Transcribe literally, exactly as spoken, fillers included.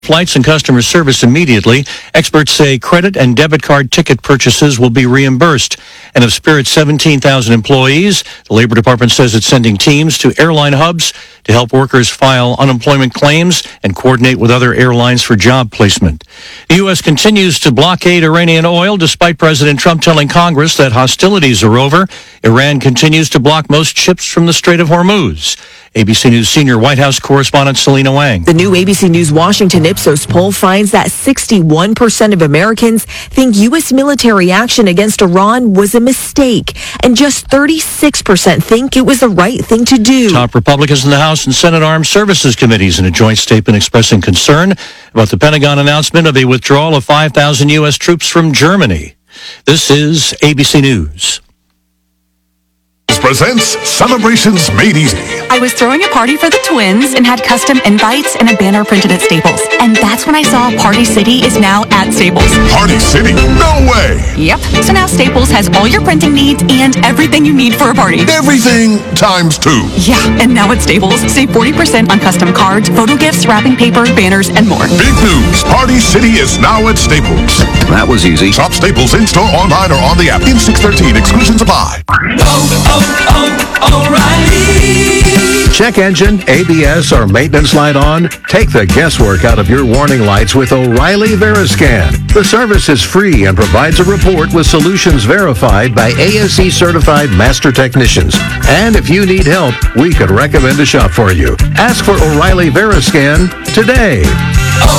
flights and customer service immediately. Experts say credit and debit card ticket purchases will be reimbursed. And of Spirit's seventeen thousand employees, the Labor Department says it's sending teams to airline hubs to help workers file unemployment claims and coordinate with other airlines for job placement. The U S continues to blockade Iranian oil despite President Trump telling Congress that hostilities are over. Iran continues to block most ships from the Strait of Hormuz. A B C News senior White House correspondent Selena Wang. The new A B C News Washington Ipsos poll finds that sixty-one percent of Americans think U S military action against Iran was a mistake, and just thirty-six percent think it was the right thing to do. Top Republicans in the House and Senate Armed Services Committees in a joint statement expressing concern about the Pentagon announcement of a withdrawal of five thousand U S troops from Germany. This is A B C News. Presents Celebrations Made Easy. I was throwing a party for the twins and had custom invites and a banner printed at Staples. And that's when I saw Party City is now at Staples. Party City? No way! Yep. So now Staples has all your printing needs and everything you need for a party. Everything times two. Yeah, and now at Staples, save forty percent on custom cards, photo gifts, wrapping paper, banners, and more. Big news! Party City is now at Staples. That was easy. Shop Staples in-store, online, or on the app. In six thirteen, exclusions apply. Oh, oh. Oh, O'Reilly. Check engine, A B S, or maintenance light on? Take the guesswork out of your warning lights with O'Reilly Veriscan. The service is free and provides a report with solutions verified by A S E certified master technicians. And if you need help, we could recommend a shop for you. Ask for O'Reilly Veriscan today.